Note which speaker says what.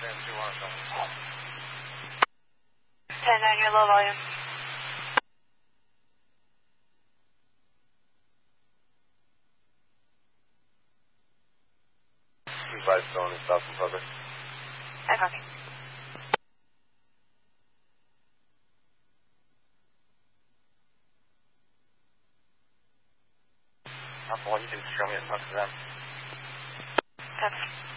Speaker 1: 10-9, you're low volume.
Speaker 2: Advise going in south and further.
Speaker 1: I copy.
Speaker 2: Alpha 1, you can show me as much of them.
Speaker 1: Copy.